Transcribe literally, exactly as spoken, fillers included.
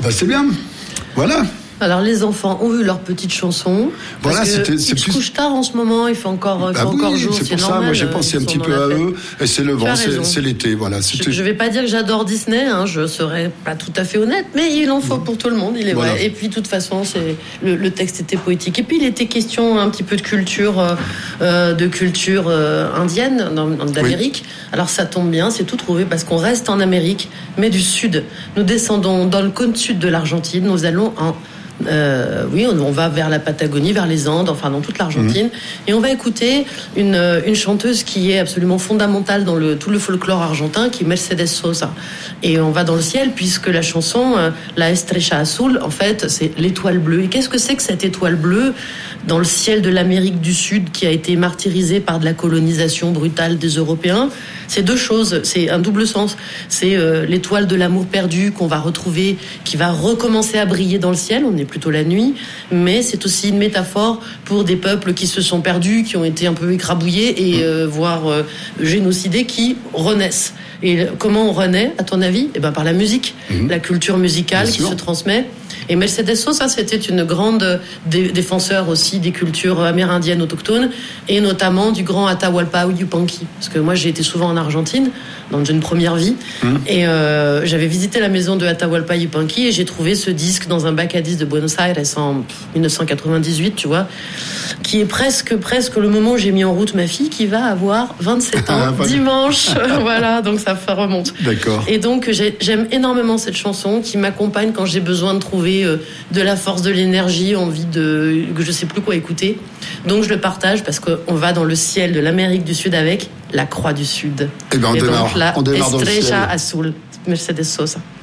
Bah, c'est bien. Voilà. Alors les enfants ont vu leur petite chanson. Parce Voilà, que c'était, c'est ils se plus... couchent tard en ce moment, il fait encore, il fait Ah oui, encore jour, c'est pour c'est ça, normal, moi j'ai pensé un petit peu à eux, et c'est le vent, c'est, c'est l'été, voilà. Je, je vais pas dire que j'adore Disney, hein, je serais pas tout à fait honnête, mais il en faut pour tout le monde, il est voilà. vrai. Et puis de toute façon, c'est, le, le texte était poétique. Et puis il était question un petit peu de culture, euh, de culture euh, indienne, dans, d'Amérique. Oui. Alors ça tombe bien, c'est tout trouvé parce qu'on reste en Amérique, mais du sud. Nous descendons dans le cône sud de l'Argentine, nous allons en Euh, oui, on, on va vers la Patagonie, vers les Andes, enfin dans toute l'Argentine, mmh. et on va écouter une, une chanteuse qui est absolument fondamentale dans le, tout le folklore argentin, qui est Mercedes Sosa. Et on va dans le ciel puisque la chanson, euh, la Estrella Azul, en fait, c'est l'étoile bleue. Et qu'est-ce que c'est que cette étoile bleue dans le ciel de l'Amérique du Sud qui a été martyrisée par de la colonisation brutale des Européens? C'est deux choses, c'est un double sens. C'est euh, l'étoile de l'amour perdu qu'on va retrouver, qui va recommencer à briller dans le ciel. On est plutôt la nuit, mais c'est aussi une métaphore pour des peuples qui se sont perdus, qui ont été un peu écrabouillés et euh, voire euh, génocidés, qui renaissent. Et comment on renaît, à ton avis? Eh ben par la musique, mmh. la culture musicale Bien qui sûr. se transmet. Et Mercedes Sosa, c'était une grande dé- défenseur aussi des cultures amérindiennes autochtones, et notamment du grand Atahualpa Yupanqui. Parce que moi, j'ai été souvent en Argentine, dans une première vie, mmh. et euh, j'avais visité la maison de Atahualpa Yupanqui, et j'ai trouvé ce disque dans un bac à disques de Buenos Aires en dix-neuf cent quatre-vingt-dix-huit, tu vois, qui est presque, presque le moment où j'ai mis en route ma fille, qui va avoir vingt-sept ans, ah, dimanche. Voilà, donc ça remonte. D'accord. Et donc, j'ai, j'aime énormément cette chanson qui m'accompagne quand j'ai besoin de trouver de la force, de l'énergie, envie de, que je sais plus quoi écouter. Donc je le partage parce qu'on va dans le ciel de l'Amérique du Sud avec la Croix du Sud. Et, ben on Et démarre, donc la on démarre dans le ciel. Estrella Azul, Mercedes Sosa.